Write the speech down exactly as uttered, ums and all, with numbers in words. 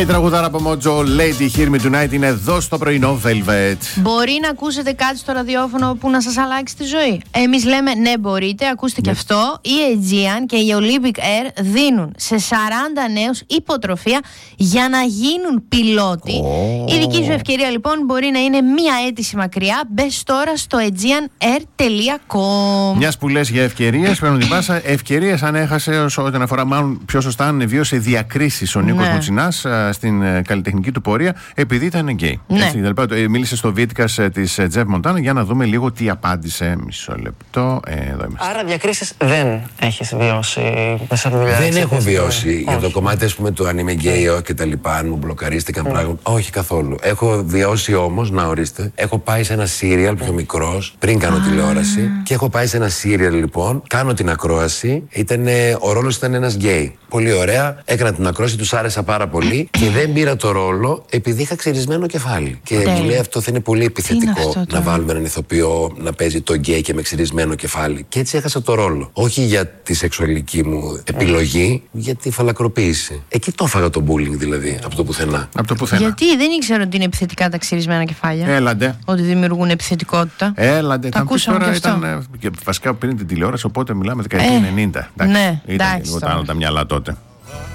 Η τραγουδάρα από Μότζο, Lady Hear Me Tonight, είναι εδώ στο πρωινό Velvet. Μπορεί να ακούσετε κάτι στο ραδιόφωνο που να σας αλλάξει τη ζωή? Εμείς λέμε ναι, μπορείτε, ακούστε και αυτό. Η Aegean και η Olympic Air δίνουν σε σαράντα νέους υποτροφία για να γίνουν πιλότοι. Oh. Η δική σου ευκαιρία λοιπόν μπορεί να είναι μία αίτηση μακριά. Μπες τώρα στο aegean air τελεία com. Μιας που λες για ευκαιρίες, παίρνω την πάσα. Ευκαιρίες αν έχασε, όσον αφορά μάλλον πιο σωστά, αν βίωσε διακρίσεις ο Νίκος ναι. Μουτσινάς στην uh, καλλιτεχνική του πορεία επειδή ήταν γκέι. Ναι. Έτσι, δηλαδή, μίλησε στο βίντεος uh, της uh, Τζεφ Μοντάνα για να δούμε λίγο τι απάντησε. Μισό λεπτό. Ε, εδώ είμαστε. Άρα διακρίσεις δεν έχεις βιώσει μέσα από τη δουλειά? Δεν έχω βιώσει για το κομμάτι, ας πούμε, του αν είμαι γκέι και τα λοιπά, αν μου μπλοκαρίστηκαν mm. πράγματα. Όχι καθόλου. Έχω βιώσει όμως, να ορίστε, έχω πάει σε ένα σύριαλ πιο μικρός πριν κάνω ah. τηλεόραση και έχω πάει σε ένα σύριαλ λοιπόν, κάνω την ακρόαση. Ήτανε, ο ρόλος ήταν ένας γκέι. Πολύ ωραία. Έκανα την ακρόαση, τους άρεσα πάρα πολύ και δεν πήρα το ρόλο επειδή είχα ξυρισμένο κεφάλι. Και ναι. μου λέει αυτό θα είναι πολύ επιθετικό είναι να βάλουμε έναν ηθοποιό να παίζει το γκέι και με ξυρισμένο κεφάλι. Και έτσι έχασα το ρόλο. Όχι για τη σεξουαλική μου επιλογή, για τη φαλακροποίηση. Εκεί το έφαγα το bullying δηλαδή, από το πουθενά. Από το πουθενά. Γιατί δεν ήξερα ότι είναι επιθετικά τα ξυρισμένα κεφάλια. Έλαντε. Ότι δημιουργούν επιθετικότητα. Έλαντε. Τα ακούσαμε τώρα και αυτό. Ήταν, βασικά πριν την τηλεόραση, οπότε μιλάμε δεκαετία ενενήντα. Ναι, ήταν λίγο τα άλλα τα μυαλά τότε.